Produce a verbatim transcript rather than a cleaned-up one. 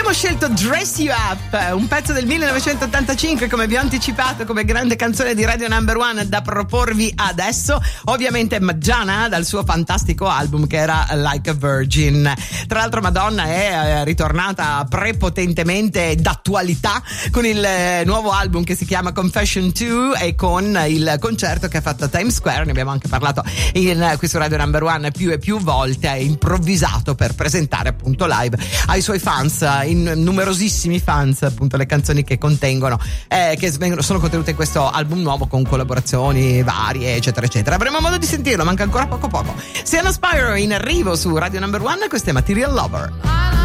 Abbiamo scelto Dress You Up, un pezzo del millenovecentottantacinque, come vi ho anticipato, come grande canzone di Radio Number One da proporvi adesso. Ovviamente Madonna dal suo fantastico album che era Like a Virgin. Tra l'altro Madonna è ritornata prepotentemente d'attualità con il nuovo album che si chiama Confession due e con il concerto che ha fatto a Times Square. Ne abbiamo anche parlato in, qui su Radio Number One più e più volte. È improvvisato per presentare appunto live ai suoi fans, in numerosissimi fans, appunto le canzoni che contengono eh, che sono contenute in questo album nuovo, con collaborazioni varie eccetera eccetera. Avremo modo di sentirlo, manca ancora poco poco. Sienna Spiro in arrivo su Radio Number One, questo è Material Lover.